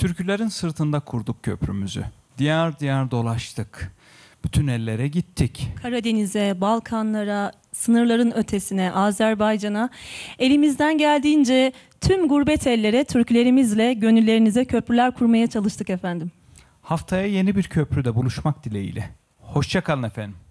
Türkülerin sırtında kurduk köprümüzü. Diyar diyar dolaştık. Bütün ellere gittik. Karadeniz'e, Balkanlara, sınırların ötesine, Azerbaycan'a, elimizden geldiğince tüm gurbet ellere türkülerimizle gönüllerinize köprüler kurmaya çalıştık efendim. Haftaya yeni bir köprüde buluşmak dileğiyle. Hoşça kalın efendim.